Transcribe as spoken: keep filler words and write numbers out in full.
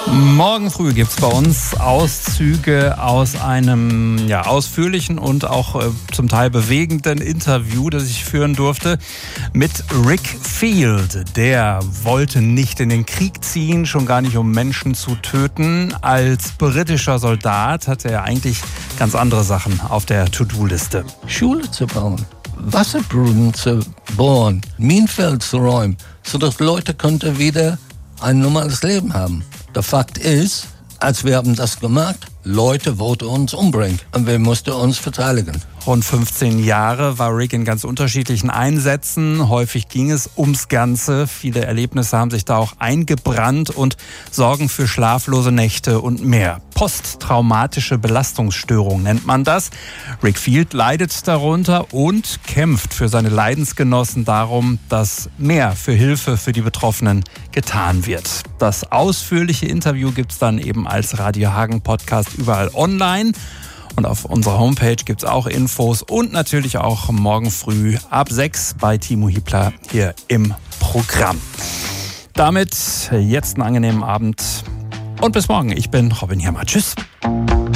Morgen früh gibt es bei uns Auszüge aus einem ja, ausführlichen und auch äh, zum Teil bewegenden Interview, das ich führen durfte mit Rick Field. Der wollte nicht in den Krieg ziehen, schon gar nicht um Menschen zu töten. Als britischer Soldat hatte er eigentlich ganz andere Sachen auf der To-Do-Liste. Schule zu bauen, Wasserbrunnen zu bohren, Minenfeld zu räumen, sodass Leute konnten wieder ein normales Leben haben. Der Fakt ist, als wir haben das gemacht, Leute wollten uns umbringen und wir mussten uns verteidigen. Rund fünfzehn Jahre war Rick in ganz unterschiedlichen Einsätzen. Häufig ging es ums Ganze. Viele Erlebnisse haben sich da auch eingebrannt und sorgen für schlaflose Nächte und mehr. Posttraumatische Belastungsstörung nennt man das. Rick Field leidet darunter und kämpft für seine Leidensgenossen darum, dass mehr für Hilfe für die Betroffenen getan wird. Das ausführliche Interview gibt es dann eben als Radio Hagen Podcast überall online. Und auf unserer Homepage gibt es auch Infos und natürlich auch morgen früh ab sechs bei Timo Hiebler hier im Programm. Damit jetzt einen angenehmen Abend und bis morgen. Ich bin Robin Hirmer. Tschüss.